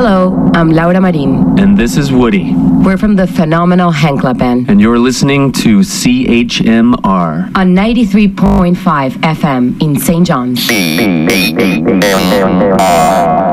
Hello, I'm Laura Marin. And this is Woody. We're from the phenomenal Henkla Band. And you're listening to CHMR on 93.5 FM in St. John's.